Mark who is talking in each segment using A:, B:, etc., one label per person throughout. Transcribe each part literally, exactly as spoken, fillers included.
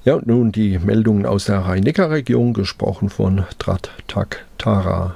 A: Ja, und nun die Meldungen aus der Rhein-Neckar-Region, gesprochen von Drat-Tak Tara.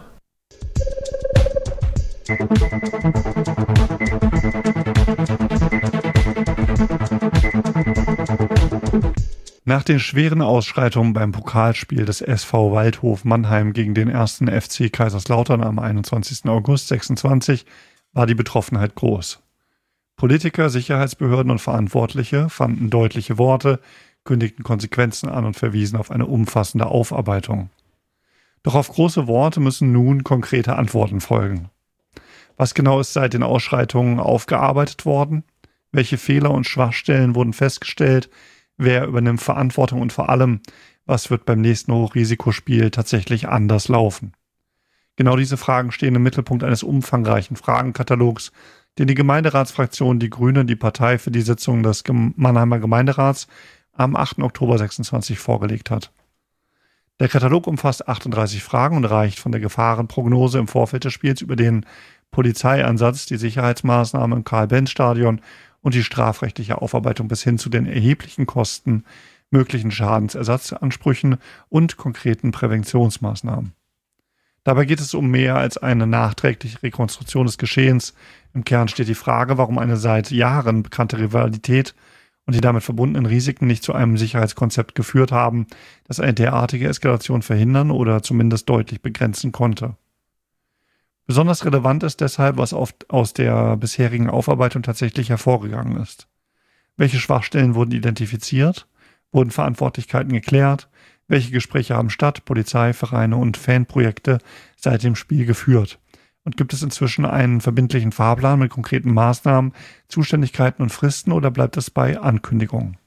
B: Nach den schweren Ausschreitungen beim Pokalspiel des S V Waldhof Mannheim gegen den ersten F C Kaiserslautern am einundzwanzigsten August sechsundzwanzig war die Betroffenheit groß. Politiker, Sicherheitsbehörden und Verantwortliche fanden deutliche Worte, kündigten Konsequenzen an und verwiesen auf eine umfassende Aufarbeitung. Doch auf große Worte müssen nun konkrete Antworten folgen. Was genau ist seit den Ausschreitungen aufgearbeitet worden? Welche Fehler und Schwachstellen wurden festgestellt? Wer übernimmt Verantwortung und vor allem, was wird beim nächsten Hochrisikospiel tatsächlich anders laufen? Genau diese Fragen stehen im Mittelpunkt eines umfangreichen Fragenkatalogs, den die Gemeinderatsfraktion Die Grünen, die Partei für die Sitzung des Mannheimer Gemeinderats, am achten Oktober sechsundzwanzig vorgelegt hat. Der Katalog umfasst achtunddreißig Fragen und reicht von der Gefahrenprognose im Vorfeld des Spiels über den Polizeieinsatz, die Sicherheitsmaßnahmen im Karl-Benz-Stadion und die strafrechtliche Aufarbeitung bis hin zu den erheblichen Kosten, möglichen Schadensersatzansprüchen und konkreten Präventionsmaßnahmen. Dabei geht es um mehr als eine nachträgliche Rekonstruktion des Geschehens. Im Kern steht die Frage, warum eine seit Jahren bekannte Rivalität und die damit verbundenen Risiken nicht zu einem Sicherheitskonzept geführt haben, das eine derartige Eskalation verhindern oder zumindest deutlich begrenzen konnte. Besonders relevant ist deshalb, was oft aus der bisherigen Aufarbeitung tatsächlich hervorgegangen ist. Welche Schwachstellen wurden identifiziert? Wurden Verantwortlichkeiten geklärt? Welche Gespräche haben Stadt, Polizei, Vereine und Fanprojekte seit dem Spiel geführt? Und gibt es inzwischen einen verbindlichen Fahrplan mit konkreten Maßnahmen, Zuständigkeiten und Fristen oder bleibt es bei Ankündigungen?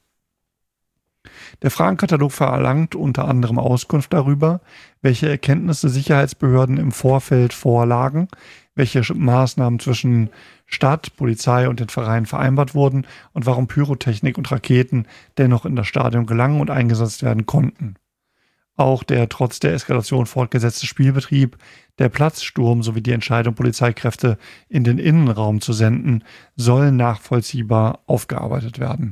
B: Der Fragenkatalog verlangt unter anderem Auskunft darüber, welche Erkenntnisse Sicherheitsbehörden im Vorfeld vorlagen, welche Maßnahmen zwischen Stadt, Polizei und den Vereinen vereinbart wurden und warum Pyrotechnik und Raketen dennoch in das Stadion gelangen und eingesetzt werden konnten. Auch der trotz der Eskalation fortgesetzte Spielbetrieb, der Platzsturm sowie die Entscheidung, Polizeikräfte in den Innenraum zu senden, sollen nachvollziehbar aufgearbeitet werden.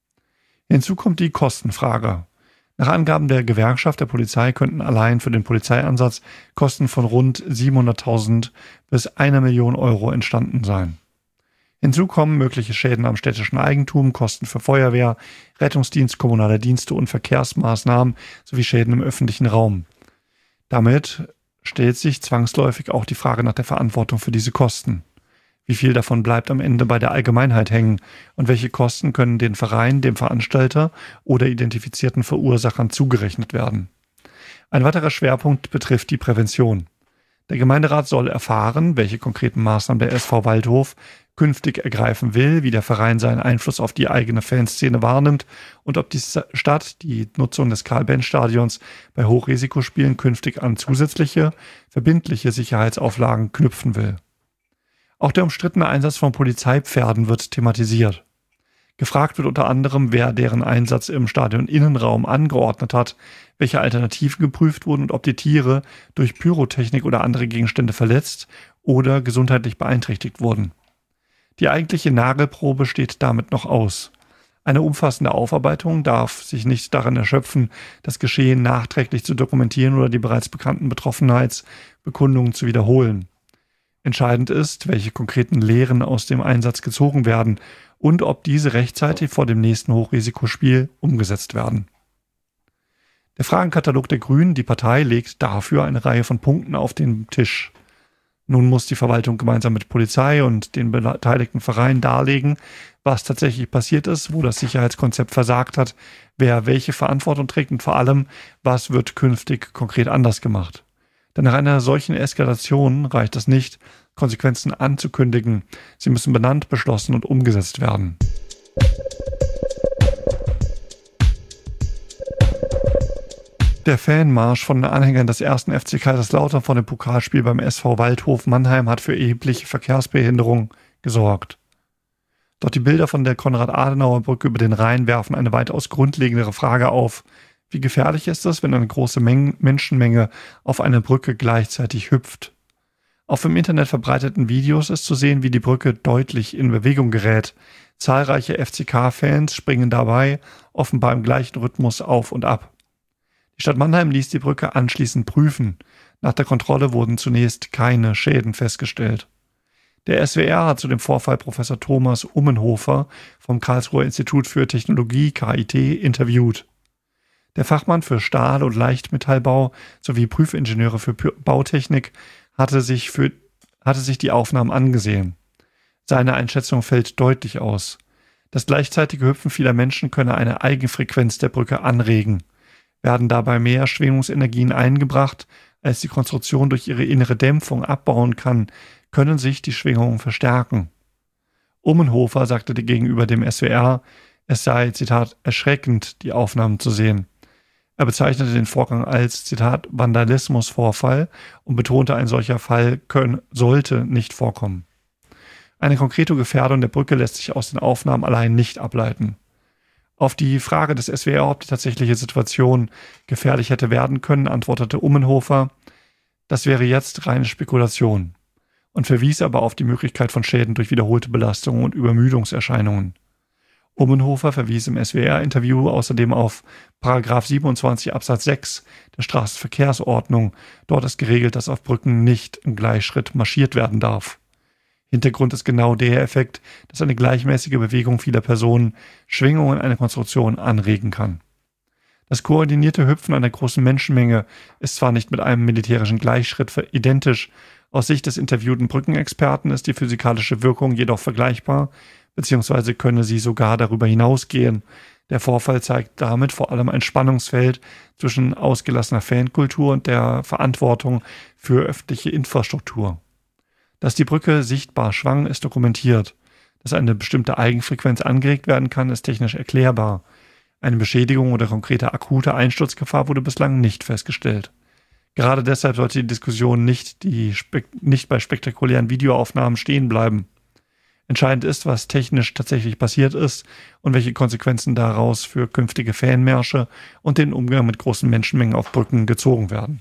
B: Hinzu kommt die Kostenfrage. Nach Angaben der Gewerkschaft der Polizei könnten allein für den Polizeieinsatz Kosten von rund siebenhunderttausend bis eine Million Euro entstanden sein. Hinzu kommen mögliche Schäden am städtischen Eigentum, Kosten für Feuerwehr, Rettungsdienst, kommunale Dienste und Verkehrsmaßnahmen sowie Schäden im öffentlichen Raum. Damit stellt sich zwangsläufig auch die Frage nach der Verantwortung für diese Kosten. Wie viel davon bleibt am Ende bei der Allgemeinheit hängen und welche Kosten können den Verein, dem Veranstalter oder identifizierten Verursachern zugerechnet werden? Ein weiterer Schwerpunkt betrifft die Prävention. Der Gemeinderat soll erfahren, welche konkreten Maßnahmen der S V Waldhof künftig ergreifen will, wie der Verein seinen Einfluss auf die eigene Fanszene wahrnimmt und ob die Stadt die Nutzung des Karl-Benz-Stadions bei Hochrisikospielen künftig an zusätzliche, verbindliche Sicherheitsauflagen knüpfen will. Auch der umstrittene Einsatz von Polizeipferden wird thematisiert. Gefragt wird unter anderem, wer deren Einsatz im Stadion-Innenraum angeordnet hat, welche Alternativen geprüft wurden und ob die Tiere durch Pyrotechnik oder andere Gegenstände verletzt oder gesundheitlich beeinträchtigt wurden. Die eigentliche Nagelprobe steht damit noch aus. Eine umfassende Aufarbeitung darf sich nicht darin erschöpfen, das Geschehen nachträglich zu dokumentieren oder die bereits bekannten Betroffenheitsbekundungen zu wiederholen. Entscheidend ist, welche konkreten Lehren aus dem Einsatz gezogen werden und ob diese rechtzeitig vor dem nächsten Hochrisikospiel umgesetzt werden. Der Fragenkatalog der Grünen, die Partei, legt dafür eine Reihe von Punkten auf den Tisch. Nun muss die Verwaltung gemeinsam mit Polizei und den beteiligten Vereinen darlegen, was tatsächlich passiert ist, wo das Sicherheitskonzept versagt hat, wer welche Verantwortung trägt und vor allem, was wird künftig konkret anders gemacht. Denn nach einer solchen Eskalation reicht es nicht, Konsequenzen anzukündigen. Sie müssen benannt, beschlossen und umgesetzt werden. Der Fanmarsch von den Anhängern des ersten F C Kaiserslautern vor dem Pokalspiel beim S V Waldhof Mannheim hat für erhebliche Verkehrsbehinderung gesorgt. Doch die Bilder von der Konrad-Adenauer-Brücke über den Rhein werfen eine weitaus grundlegendere Frage auf. Wie gefährlich ist es, wenn eine große Menge, Menschenmenge auf eine Brücke gleichzeitig hüpft? Auf im Internet verbreiteten Videos ist zu sehen, wie die Brücke deutlich in Bewegung gerät. Zahlreiche F C K-Fans springen dabei offenbar im gleichen Rhythmus auf und ab. Die Stadt Mannheim ließ die Brücke anschließend prüfen. Nach der Kontrolle wurden zunächst keine Schäden festgestellt. Der S W R hat zu dem Vorfall Professor Thomas Ummenhofer vom Karlsruher Institut für Technologie K I T interviewt. Der Fachmann für Stahl- und Leichtmetallbau sowie Prüfingenieure für Bautechnik hatte sich, für, hatte sich die Aufnahmen angesehen. Seine Einschätzung fällt deutlich aus. Das gleichzeitige Hüpfen vieler Menschen könne eine Eigenfrequenz der Brücke anregen. Werden dabei mehr Schwingungsenergien eingebracht, als die Konstruktion durch ihre innere Dämpfung abbauen kann, können sich die Schwingungen verstärken. Ummenhofer sagte gegenüber dem S W R, es sei, Zitat, erschreckend, die Aufnahmen zu sehen. Er bezeichnete den Vorgang als, Zitat, Vandalismusvorfall und betonte, ein solcher Fall können, sollte nicht vorkommen. Eine konkrete Gefährdung der Brücke lässt sich aus den Aufnahmen allein nicht ableiten. Auf die Frage des S W R, ob die tatsächliche Situation gefährlich hätte werden können, antwortete Ummenhofer, das wäre jetzt reine Spekulation, und verwies aber auf die Möglichkeit von Schäden durch wiederholte Belastungen und Übermüdungserscheinungen. Ummenhofer verwies im S W R-Interview außerdem auf Paragraph siebenundzwanzig Absatz sechs der Straßenverkehrsordnung. Dort ist geregelt, dass auf Brücken nicht im Gleichschritt marschiert werden darf. Hintergrund ist genau der Effekt, dass eine gleichmäßige Bewegung vieler Personen Schwingungen einer Konstruktion anregen kann. Das koordinierte Hüpfen einer großen Menschenmenge ist zwar nicht mit einem militärischen Gleichschritt identisch, aus Sicht des interviewten Brückenexperten ist die physikalische Wirkung jedoch vergleichbar, beziehungsweise könne sie sogar darüber hinausgehen. Der Vorfall zeigt damit vor allem ein Spannungsfeld zwischen ausgelassener Fankultur und der Verantwortung für öffentliche Infrastruktur. Dass die Brücke sichtbar schwang, ist dokumentiert. Dass eine bestimmte Eigenfrequenz angeregt werden kann, ist technisch erklärbar. Eine Beschädigung oder konkrete akute Einsturzgefahr wurde bislang nicht festgestellt. Gerade deshalb sollte die Diskussion nicht, die Spek- nicht bei spektakulären Videoaufnahmen stehen bleiben. Entscheidend ist, was technisch tatsächlich passiert ist und welche Konsequenzen daraus für künftige Fanmärsche und den Umgang mit großen Menschenmengen auf Brücken gezogen werden.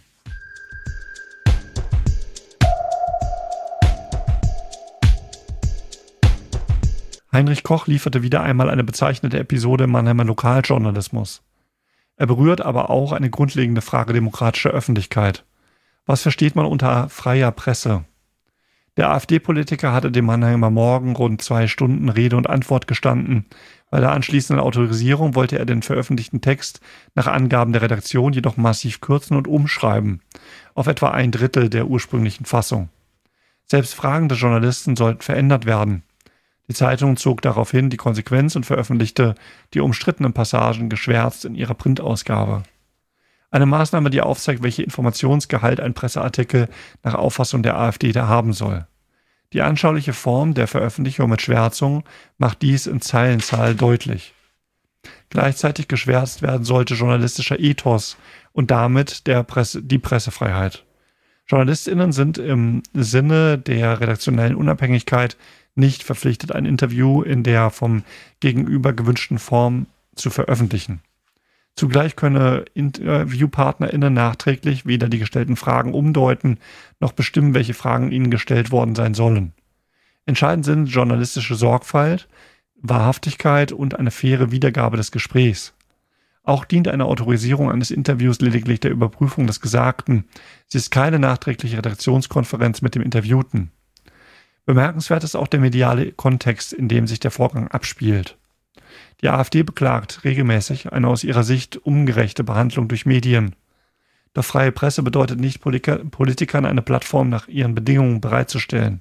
B: Heinrich Koch lieferte wieder einmal eine bezeichnete Episode im Mannheimer Lokaljournalismus. Er berührt aber auch eine grundlegende Frage demokratischer Öffentlichkeit. Was versteht man unter freier Presse? Der AfD-Politiker hatte dem Mannheimer Morgen rund zwei Stunden Rede und Antwort gestanden. Bei der anschließenden Autorisierung wollte er den veröffentlichten Text nach Angaben der Redaktion jedoch massiv kürzen und umschreiben, auf etwa ein Drittel der ursprünglichen Fassung. Selbst fragende Journalisten sollten verändert werden. Die Zeitung zog daraufhin die Konsequenz und veröffentlichte die umstrittenen Passagen geschwärzt in ihrer Printausgabe. Eine Maßnahme, die aufzeigt, welche Informationsgehalt ein Presseartikel nach Auffassung der AfD da haben soll. Die anschauliche Form der Veröffentlichung mit Schwärzung macht dies in Zeilenzahl deutlich. Gleichzeitig geschwärzt werden sollte journalistischer Ethos und damit der Presse, die Pressefreiheit. JournalistInnen sind im Sinne der redaktionellen Unabhängigkeit nicht verpflichtet, ein Interview in der vom Gegenüber gewünschten Form zu veröffentlichen. Zugleich könne InterviewpartnerInnen nachträglich weder die gestellten Fragen umdeuten, noch bestimmen, welche Fragen ihnen gestellt worden sein sollen. Entscheidend sind journalistische Sorgfalt, Wahrhaftigkeit und eine faire Wiedergabe des Gesprächs. Auch dient eine Autorisierung eines Interviews lediglich der Überprüfung des Gesagten. Sie ist keine nachträgliche Redaktionskonferenz mit dem Interviewten. Bemerkenswert ist auch der mediale Kontext, in dem sich der Vorgang abspielt. Die AfD beklagt regelmäßig eine aus ihrer Sicht ungerechte Behandlung durch Medien. Doch freie Presse bedeutet nicht, Politikern eine Plattform nach ihren Bedingungen bereitzustellen.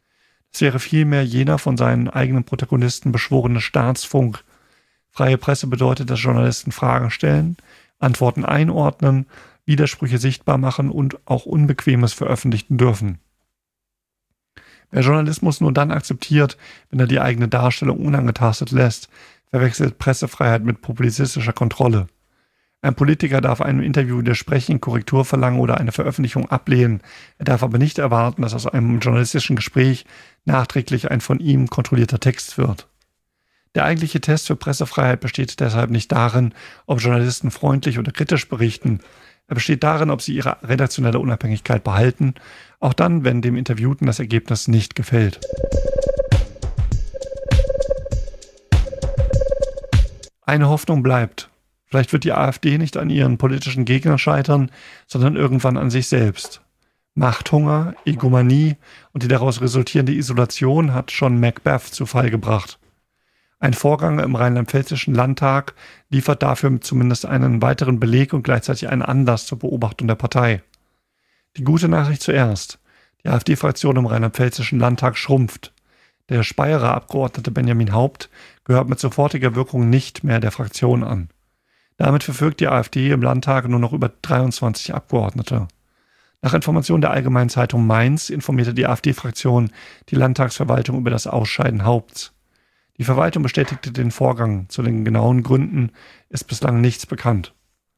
B: Es wäre vielmehr jener von seinen eigenen Protagonisten beschworene Staatsfunk. Freie Presse bedeutet, dass Journalisten Fragen stellen, Antworten einordnen, Widersprüche sichtbar machen und auch Unbequemes veröffentlichen dürfen. Wer Journalismus nur dann akzeptiert, wenn er die eigene Darstellung unangetastet lässt, verwechselt Pressefreiheit mit publizistischer Kontrolle. Ein Politiker darf einem Interview widersprechen, Korrektur verlangen oder eine Veröffentlichung ablehnen. Er darf aber nicht erwarten, dass aus einem journalistischen Gespräch nachträglich ein von ihm kontrollierter Text wird. Der eigentliche Test für Pressefreiheit besteht deshalb nicht darin, ob Journalisten freundlich oder kritisch berichten. Er besteht darin, ob sie ihre redaktionelle Unabhängigkeit behalten, auch dann, wenn dem Interviewten das Ergebnis nicht gefällt. Eine Hoffnung bleibt. Vielleicht wird die AfD nicht an ihren politischen Gegnern scheitern, sondern irgendwann an sich selbst. Machthunger, Egomanie und die daraus resultierende Isolation hat schon Macbeth zu Fall gebracht. Ein Vorgang im rheinland-pfälzischen Landtag liefert dafür zumindest einen weiteren Beleg und gleichzeitig einen Anlass zur Beobachtung der Partei. Die gute Nachricht zuerst. Die AfD-Fraktion im rheinland-pfälzischen Landtag schrumpft. Der Speyerer Abgeordnete Benjamin Haupt gehört mit sofortiger Wirkung nicht mehr der Fraktion an. Damit verfügt die AfD im Landtag nur noch über dreiundzwanzig Abgeordnete. Nach Informationen der Allgemeinen Zeitung Mainz informierte die AfD-Fraktion die Landtagsverwaltung über das Ausscheiden Haupts. Die Verwaltung bestätigte den Vorgang. Zu den genauen Gründen ist bislang nichts bekannt.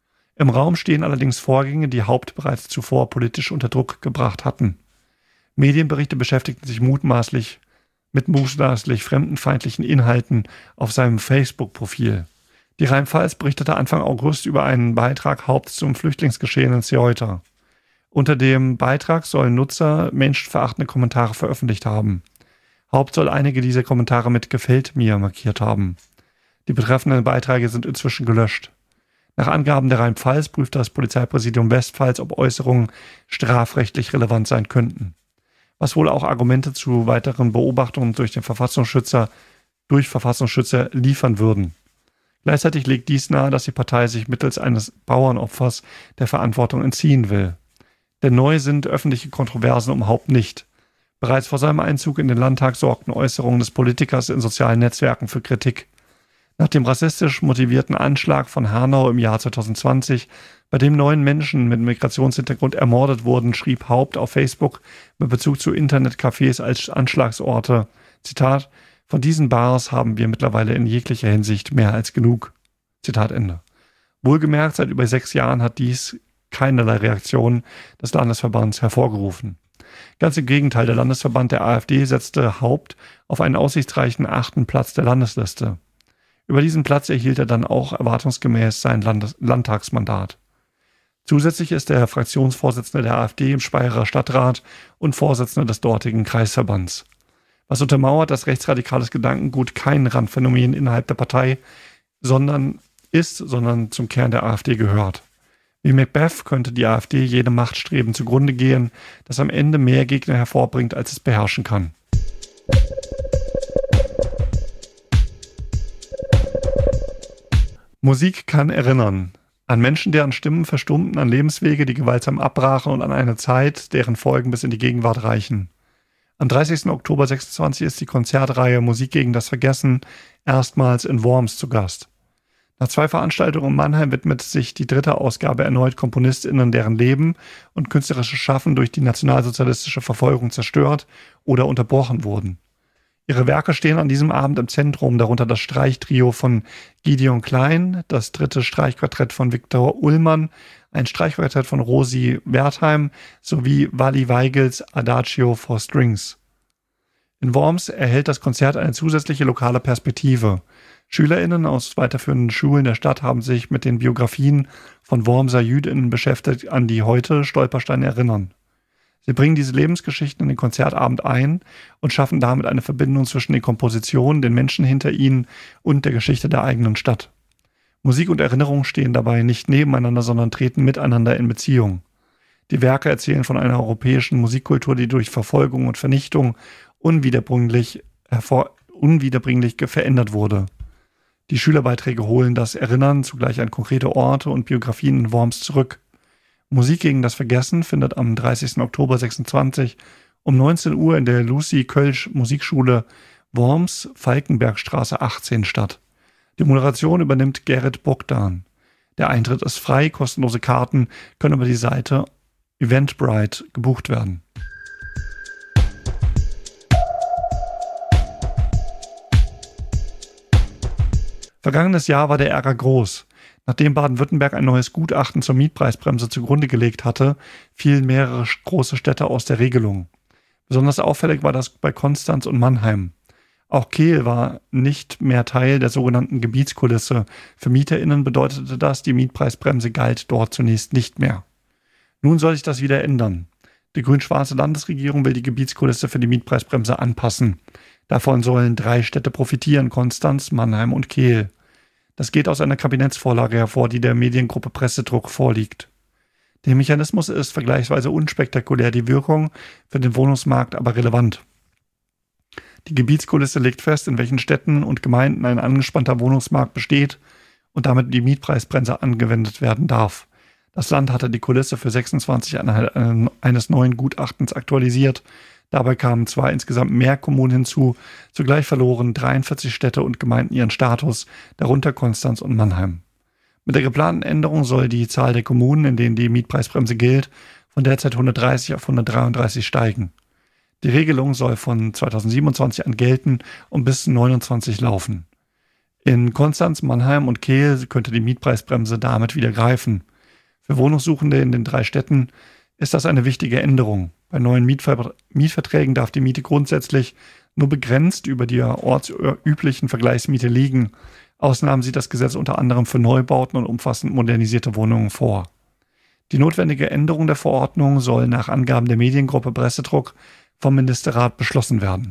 B: Im Raum stehen allerdings Vorgänge, die Haupt bereits zuvor politisch unter Druck gebracht hatten. Medienberichte beschäftigten sich mutmaßlich mit mutmaßlich fremdenfeindlichen Inhalten auf seinem Facebook-Profil. Die Rheinpfalz berichtete Anfang August über einen Beitrag Haupts zum Flüchtlingsgeschehen in Ceuta. Unter dem Beitrag sollen Nutzer menschenverachtende Kommentare veröffentlicht haben. Haupt soll einige dieser Kommentare mit „Gefällt mir" markiert haben. Die betreffenden Beiträge sind inzwischen gelöscht. Nach Angaben der Rheinpfalz prüft das Polizeipräsidium Westpfalz, ob Äußerungen strafrechtlich relevant sein könnten. Was wohl auch Argumente zu weiteren Beobachtungen durch den Verfassungsschützer, durch Verfassungsschützer liefern würden. Gleichzeitig legt dies nahe, dass die Partei sich mittels eines Bauernopfers der Verantwortung entziehen will. Denn neu sind öffentliche Kontroversen um Haupt nicht. Bereits vor seinem Einzug in den Landtag sorgten Äußerungen des Politikers in sozialen Netzwerken für Kritik. Nach dem rassistisch motivierten Anschlag von Hanau im Jahr zwanzig zwanzig, bei dem neun Menschen mit Migrationshintergrund ermordet wurden, schrieb Haupt auf Facebook mit Bezug zu Internetcafés als Anschlagsorte, Zitat, „Von diesen Bars haben wir mittlerweile in jeglicher Hinsicht mehr als genug." Zitat Ende. Wohlgemerkt, seit über sechs Jahren hat dies keinerlei Reaktion des Landesverbands hervorgerufen. Ganz im Gegenteil, der Landesverband der AfD setzte Haupt auf einen aussichtsreichen achten Platz der Landesliste. Über diesen Platz erhielt er dann auch erwartungsgemäß sein Landes- Landtagsmandat. Zusätzlich ist er Fraktionsvorsitzender der AfD im Speyerer Stadtrat und Vorsitzender des dortigen Kreisverbands. Was untermauert, dass rechtsradikales Gedankengut kein Randphänomen innerhalb der Partei sondern ist, sondern zum Kern der AfD gehört. Wie Macbeth könnte die AfD jedem Machtstreben zugrunde gehen, das am Ende mehr Gegner hervorbringt, als es beherrschen kann. Musik kann erinnern. An Menschen, deren Stimmen verstummten, an Lebenswege, die gewaltsam abbrachen und an eine Zeit, deren Folgen bis in die Gegenwart reichen. Am dreißigsten Oktober sechsundzwanzig ist die Konzertreihe Musik gegen das Vergessen erstmals in Worms zu Gast. Nach zwei Veranstaltungen in Mannheim widmet sich die dritte Ausgabe erneut KomponistInnen, deren Leben und künstlerisches Schaffen durch die nationalsozialistische Verfolgung zerstört oder unterbrochen wurden. Ihre Werke stehen an diesem Abend im Zentrum, darunter das Streichtrio von Gideon Klein, das dritte Streichquartett von Viktor Ullmann, ein Streichquartett von Rosi Wertheim sowie Wally Weigels Adagio for Strings. In Worms erhält das Konzert eine zusätzliche lokale Perspektive. SchülerInnen aus weiterführenden Schulen der Stadt haben sich mit den Biografien von Wormser JüdInnen beschäftigt, an die heute Stolpersteine erinnern. Sie bringen diese Lebensgeschichten in den Konzertabend ein und schaffen damit eine Verbindung zwischen den Kompositionen, den Menschen hinter ihnen und der Geschichte der eigenen Stadt. Musik und Erinnerung stehen dabei nicht nebeneinander, sondern treten miteinander in Beziehung. Die Werke erzählen von einer europäischen Musikkultur, die durch Verfolgung und Vernichtung unwiederbringlich, hervor, unwiederbringlich verändert wurde. Die Schülerbeiträge holen das Erinnern zugleich an konkrete Orte und Biografien in Worms zurück. Musik gegen das Vergessen findet am dreißigsten Oktober sechsundzwanzig um neunzehn Uhr in der Lucy Kölsch Musikschule Worms, Falkenbergstraße achtzehn statt. Die Moderation übernimmt Gerrit Bogdan. Der Eintritt ist frei, kostenlose Karten können über die Seite Eventbrite gebucht werden. Vergangenes Jahr war der Ärger groß. Nachdem Baden-Württemberg ein neues Gutachten zur Mietpreisbremse zugrunde gelegt hatte, fielen mehrere große Städte aus der Regelung. Besonders auffällig war das bei Konstanz und Mannheim. Auch Kehl war nicht mehr Teil der sogenannten Gebietskulisse. Für MieterInnen bedeutete das, die Mietpreisbremse galt dort zunächst nicht mehr. Nun soll sich das wieder ändern. Die grün-schwarze Landesregierung will die Gebietskulisse für die Mietpreisbremse anpassen. Davon sollen drei Städte profitieren: Konstanz, Mannheim und Kehl. Das geht aus einer Kabinettsvorlage hervor, die der Mediengruppe Pressedruck vorliegt. Der Mechanismus ist vergleichsweise unspektakulär, die Wirkung für den Wohnungsmarkt aber relevant. Die Gebietskulisse legt fest, in welchen Städten und Gemeinden ein angespannter Wohnungsmarkt besteht und damit die Mietpreisbremse angewendet werden darf. Das Land hatte die Kulisse für sechsundzwanzig anhand eines neuen Gutachtens aktualisiert. Dabei kamen zwar insgesamt mehr Kommunen hinzu, zugleich verloren dreiundvierzig Städte und Gemeinden ihren Status, darunter Konstanz und Mannheim. Mit der geplanten Änderung soll die Zahl der Kommunen, in denen die Mietpreisbremse gilt, von derzeit hundertdreißig auf hundertdreiunddreißig steigen. Die Regelung soll von zweitausendsiebenundzwanzig an gelten und bis neunundzwanzig laufen. In Konstanz, Mannheim und Kehl könnte die Mietpreisbremse damit wieder greifen. Für Wohnungssuchende in den drei Städten ist das eine wichtige Änderung. Bei neuen Mietver- Mietverträgen darf die Miete grundsätzlich nur begrenzt über der ortsüblichen Vergleichsmiete liegen. Ausnahmen sieht das Gesetz unter anderem für Neubauten und umfassend modernisierte Wohnungen vor. Die notwendige Änderung der Verordnung soll nach Angaben der Mediengruppe Pressedruck vom Ministerrat beschlossen werden.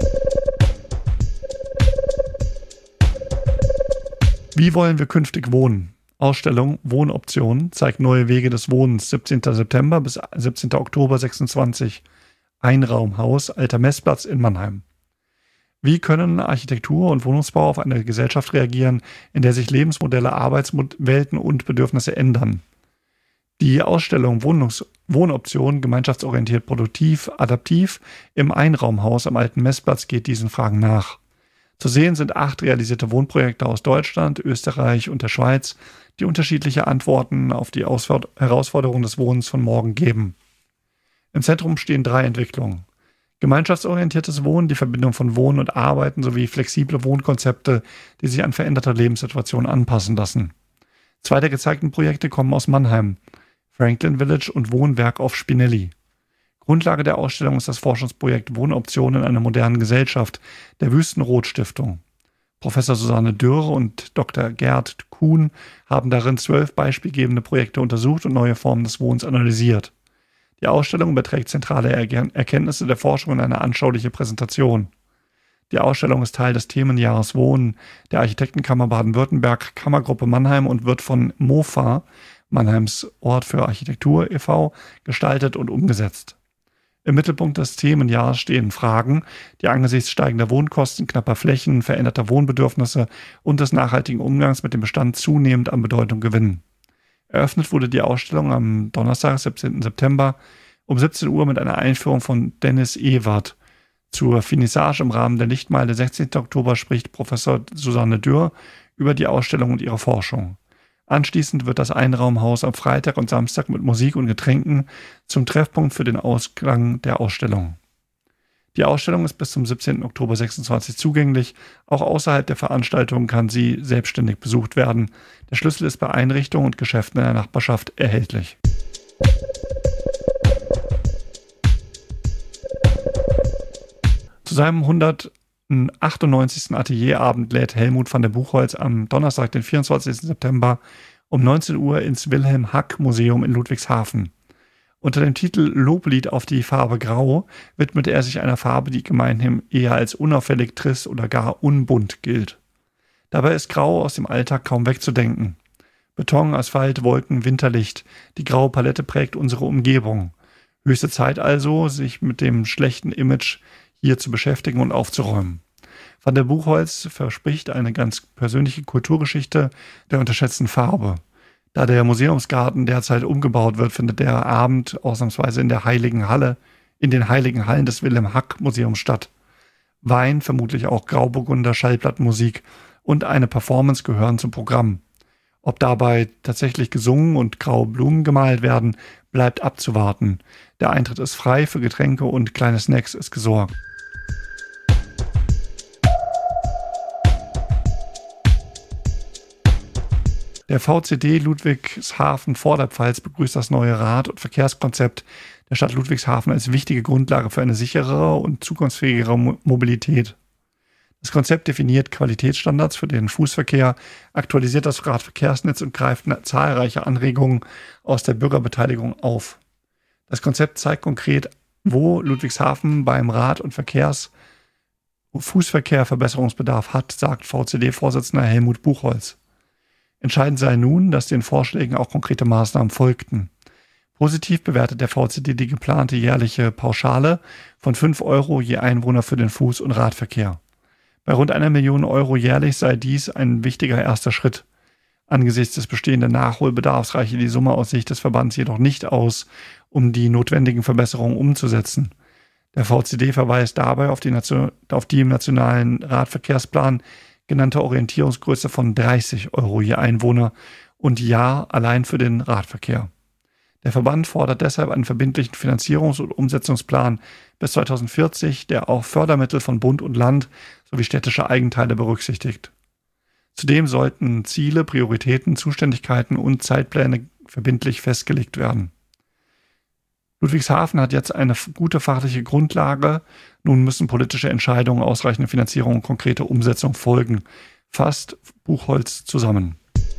B: Wie wollen wir künftig wohnen? Ausstellung Wohnoptionen zeigt neue Wege des Wohnens, siebzehnten September bis siebzehnten Oktober sechsundzwanzig. Einraumhaus, Alter Messplatz in Mannheim. Wie können Architektur und Wohnungsbau auf eine Gesellschaft reagieren, in der sich Lebensmodelle, Arbeitswelten und Bedürfnisse ändern? Die Ausstellung Wohnungs- Wohnoptionen, gemeinschaftsorientiert, produktiv, adaptiv im Einraumhaus am Alten Messplatz geht diesen Fragen nach. Zu sehen sind acht realisierte Wohnprojekte aus Deutschland, Österreich und der Schweiz, die unterschiedliche Antworten auf die Ausfor- Herausforderungen des Wohnens von morgen geben. Im Zentrum stehen drei Entwicklungen: gemeinschaftsorientiertes Wohnen, die Verbindung von Wohnen und Arbeiten sowie flexible Wohnkonzepte, die sich an veränderte Lebenssituationen anpassen lassen. Zwei der gezeigten Projekte kommen aus Mannheim: Franklin Village und Wohnwerk auf Spinelli. Grundlage der Ausstellung ist das Forschungsprojekt Wohnoptionen in einer modernen Gesellschaft der Wüstenrot-Stiftung. Professor Susanne Dürr und Doktor Gerd Kuhn haben darin zwölf beispielgebende Projekte untersucht und neue Formen des Wohnens analysiert. Die Ausstellung überträgt zentrale Erkenntnisse der Forschung in eine anschauliche Präsentation. Die Ausstellung ist Teil des Themenjahres Wohnen der Architektenkammer Baden-Württemberg, Kammergruppe Mannheim und wird von MOFA, Mannheims Ort für Architektur e V, gestaltet und umgesetzt. Im Mittelpunkt des Themenjahres stehen Fragen, die angesichts steigender Wohnkosten, knapper Flächen, veränderter Wohnbedürfnisse und des nachhaltigen Umgangs mit dem Bestand zunehmend an Bedeutung gewinnen. Eröffnet wurde die Ausstellung am Donnerstag, siebzehnten September um siebzehn Uhr mit einer Einführung von Dennis Ewert. Zur Finissage im Rahmen der Lichtmeile sechzehnten Oktober spricht Professor Susanne Dürr über die Ausstellung und ihre Forschung. Anschließend wird das Einraumhaus am Freitag und Samstag mit Musik und Getränken zum Treffpunkt für den Ausklang der Ausstellung. Die Ausstellung ist bis zum siebzehnten Oktober sechsundzwanzig zugänglich. Auch außerhalb der Veranstaltung kann sie selbstständig besucht werden. Der Schlüssel ist bei Einrichtungen und Geschäften in der Nachbarschaft erhältlich. Zu seinem hundertachtundneunzigsten Atelierabend lädt Helmut van der Buchholz am Donnerstag, den vierundzwanzigsten September um neunzehn Uhr ins Wilhelm Hack Museum in Ludwigshafen. Unter dem Titel Loblied auf die Farbe Grau widmet er sich einer Farbe, die gemeinhin eher als unauffällig, trist oder gar unbunt gilt. Dabei ist Grau aus dem Alltag kaum wegzudenken. Beton, Asphalt, Wolken, Winterlicht, die graue Palette prägt unsere Umgebung. Höchste Zeit also, sich mit dem schlechten Image hier zu beschäftigen und aufzuräumen. Van der Buchholz verspricht eine ganz persönliche Kulturgeschichte der unterschätzten Farbe. Da der Museumsgarten derzeit umgebaut wird, findet der Abend ausnahmsweise in der Heiligen Halle, in den Heiligen Hallen des Wilhelm Hack Museums statt. Wein, vermutlich auch Grauburgunder, Schallplattenmusik und eine Performance gehören zum Programm. Ob dabei tatsächlich gesungen und graue Blumen gemalt werden, bleibt abzuwarten. Der Eintritt ist frei, für Getränke und kleine Snacks ist gesorgt. Der V C D Ludwigshafen-Vorderpfalz begrüßt das neue Rad- und Verkehrskonzept der Stadt Ludwigshafen als wichtige Grundlage für eine sicherere und zukunftsfähigere Mobilität. Das Konzept definiert Qualitätsstandards für den Fußverkehr, aktualisiert das Radverkehrsnetz und greift zahlreiche Anregungen aus der Bürgerbeteiligung auf. Das Konzept zeigt konkret, wo Ludwigshafen beim Rad- und Verkehrs- Fußverkehr Verbesserungsbedarf hat, sagt V C D-Vorsitzender Helmut Buchholz. Entscheidend sei nun, dass den Vorschlägen auch konkrete Maßnahmen folgten. Positiv bewertet der V C D die geplante jährliche Pauschale von fünf Euro je Einwohner für den Fuß- und Radverkehr. Bei rund einer Million Euro jährlich sei dies ein wichtiger erster Schritt. Angesichts des bestehenden Nachholbedarfs reiche die Summe aus Sicht des Verbands jedoch nicht aus, um die notwendigen Verbesserungen umzusetzen. Der V C D verweist dabei auf die, Nation- auf die im nationalen Radverkehrsplan genannte Orientierungsgröße von dreißig Euro je Einwohner und Jahr allein für den Radverkehr. Der Verband fordert deshalb einen verbindlichen Finanzierungs- und Umsetzungsplan bis zweitausendvierzig, der auch Fördermittel von Bund und Land sowie städtische Eigenteile berücksichtigt. Zudem sollten Ziele, Prioritäten, Zuständigkeiten und Zeitpläne verbindlich festgelegt werden. Ludwigshafen hat jetzt eine gute fachliche Grundlage. Nun müssen politische Entscheidungen, ausreichende Finanzierung und konkrete Umsetzung folgen. Fasst Buchholz zusammen.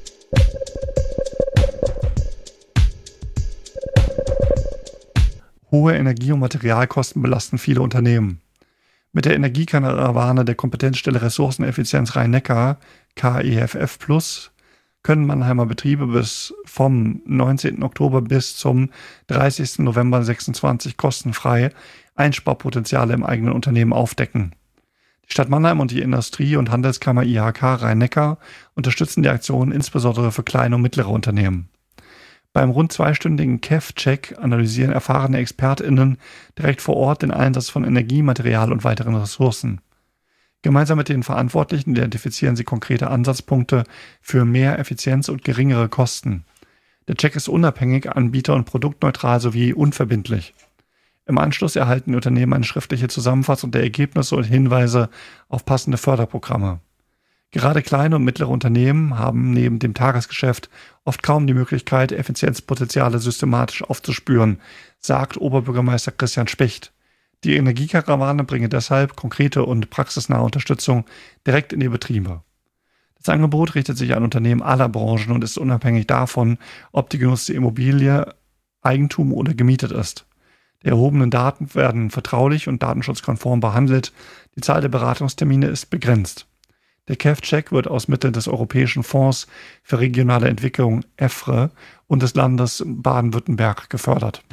B: Hohe Energie- und Materialkosten belasten viele Unternehmen. Mit der Energiekarawane der Kompetenzstelle Ressourceneffizienz Rhein-Neckar, K E F F plus, können Mannheimer Betriebe bis vom neunzehnten Oktober bis zum dreißigsten November sechsundzwanzig kostenfrei Einsparpotenziale im eigenen Unternehmen aufdecken. Die Stadt Mannheim und die Industrie- und Handelskammer I H K Rhein-Neckar unterstützen die Aktion insbesondere für kleine und mittlere Unternehmen. Beim rund zweistündigen K E F-Check analysieren erfahrene ExpertInnen direkt vor Ort den Einsatz von Energie, Material und weiteren Ressourcen. Gemeinsam mit den Verantwortlichen identifizieren sie konkrete Ansatzpunkte für mehr Effizienz und geringere Kosten. Der Check ist unabhängig, anbieter- und produktneutral sowie unverbindlich. Im Anschluss erhalten die Unternehmen eine schriftliche Zusammenfassung der Ergebnisse und Hinweise auf passende Förderprogramme. Gerade kleine und mittlere Unternehmen haben neben dem Tagesgeschäft oft kaum die Möglichkeit, Effizienzpotenziale systematisch aufzuspüren, sagt Oberbürgermeister Christian Specht. Die Energiekarawane bringe deshalb konkrete und praxisnahe Unterstützung direkt in die Betriebe. Das Angebot richtet sich an Unternehmen aller Branchen und ist unabhängig davon, ob die genutzte Immobilie Eigentum oder gemietet ist. Die erhobenen Daten werden vertraulich und datenschutzkonform behandelt. Die Zahl der Beratungstermine ist begrenzt. Der K E F-Check wird aus Mitteln des Europäischen Fonds für regionale Entwicklung E F R E und des Landes Baden-Württemberg gefördert.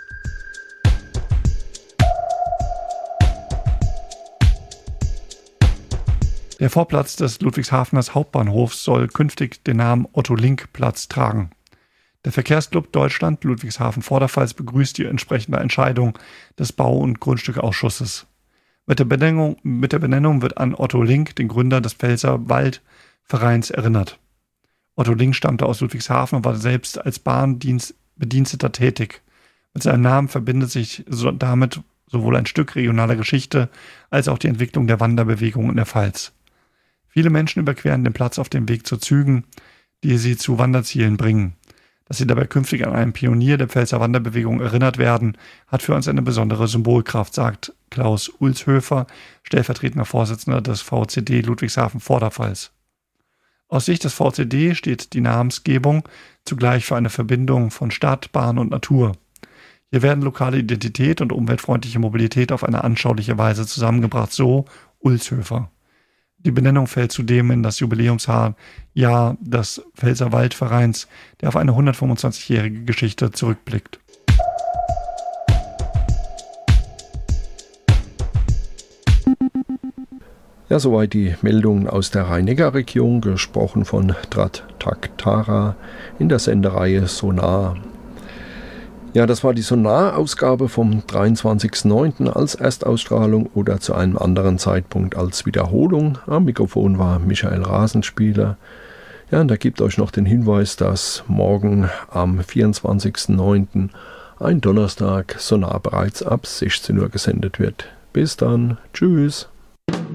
B: Der Vorplatz des Ludwigshafener Hauptbahnhofs soll künftig den Namen Otto-Link-Platz tragen. Der Verkehrsclub Deutschland Ludwigshafen-Vorderpfalz begrüßt die entsprechende Entscheidung des Bau- und Grundstückausschusses. Mit der Benennung, mit der Benennung wird an Otto Link, den Gründer des Pfälzer Waldvereins, erinnert. Otto Link stammte aus Ludwigshafen und war selbst als Bahnbediensteter tätig. Mit seinem Namen verbindet sich so, damit sowohl ein Stück regionaler Geschichte als auch die Entwicklung der Wanderbewegung in der Pfalz. Viele Menschen überqueren den Platz auf dem Weg zu Zügen, die sie zu Wanderzielen bringen. Dass sie dabei künftig an einen Pionier der Pfälzer Wanderbewegung erinnert werden, hat für uns eine besondere Symbolkraft, sagt Klaus Ulshöfer, stellvertretender Vorsitzender des V C D Ludwigshafen-Vorderpfalz. Aus Sicht des V C D steht die Namensgebung zugleich für eine Verbindung von Stadt, Bahn und Natur. Hier werden lokale Identität und umweltfreundliche Mobilität auf eine anschauliche Weise zusammengebracht, so Ulshöfer. Die Benennung fällt zudem in das Jubiläumsjahr des Pfälzer Waldvereins, der auf eine hundertfünfundzwanzigjährige Geschichte zurückblickt.
A: Ja, soweit die Meldungen aus der Rhein-Neckar-Region, gesprochen von Trat Tak Tara in der Sendereihe Sonar. Ja, das war die Sonar-Ausgabe vom dreiundzwanzigsten neunten als Erstausstrahlung oder zu einem anderen Zeitpunkt als Wiederholung. Am Mikrofon war Michael Rasenspieler. Ja, und da gibt euch noch den Hinweis, dass morgen am vierundzwanzigsten neunten ein Donnerstag Sonar bereits ab sechzehn Uhr gesendet wird. Bis dann, tschüss.